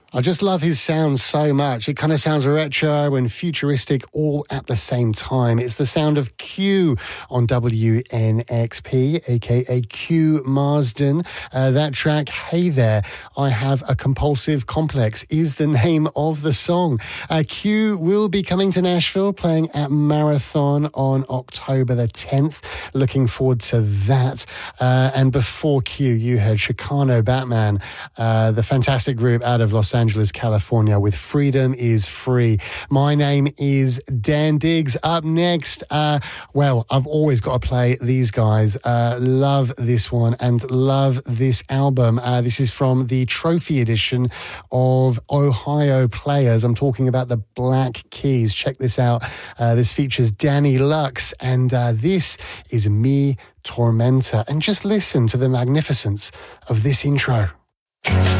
I just love his sound so much. It kind of sounds retro and futuristic all at the same time. It's the sound of Q on WNXP, aka Q Marsden. That track, Hey There, I Have a Compulsive Complex, is the name of the song. Q will be coming to Nashville, playing at Marathon on October the 10th. Looking forward to that. And before Q, you heard Chicano Batman, the fantastic group out of Los Angeles, California, with Freedom is Free. My name is Dan Diggs. Up next, well, I've always got to play these guys. Love this one and love this album. This is from the Trophy edition of Ohio Players. I'm talking about the Black Keys. Check this out. This features Danny Lux, and this is Me Tormenta. And just listen to the magnificence of this intro.